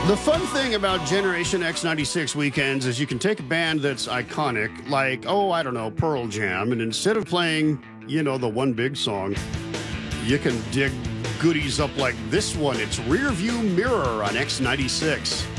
The fun thing about Generation X 96 weekends is you can take a band that's iconic, like, oh, I don't know, Pearl Jam, and instead of playing, the one big song, you can dig goodies up like this one. It's Rear View Mirror on X96.